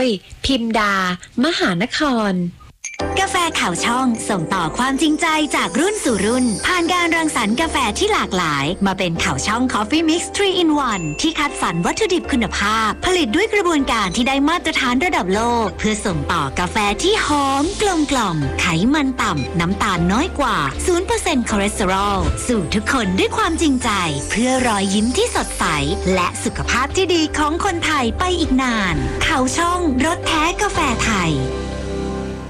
ยพิมดามหานครกาแฟข่าวช่องส่งต่อความจริงใจจากรุ่นสู่รุ่นผ่านการรังสรรค์กาแฟที่หลากหลายมาเป็นข่าวช่อง Coffee Mix 3 in 1 ที่คัดสรรวัตถุดิบคุณภาพผลิตด้วยกระบวนการที่ได้มาตรฐานระดับโลกเพื่อส่งต่อกาแฟที่หอมกลมกล่อมไขมันต่ำน้ำตาลน้อยกว่า 0% คอเลสเตอรอลสู่ทุกคนด้วยความจริงใจเพื่อรอยยิ้มที่สดใสและสุขภาพที่ดีของคนไทยไปอีกนานข่าวช่องรสแท้กาแฟไทย